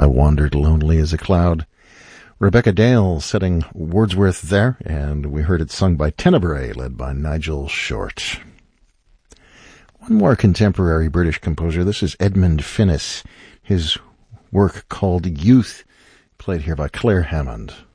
I Wandered Lonely as a Cloud. Rebecca Dale setting Wordsworth there, and we heard it sung by Tenebrae, led by Nigel Short. One more contemporary British composer. This is Edmund Finnis. His work called Youth, played here by Claire Hammond.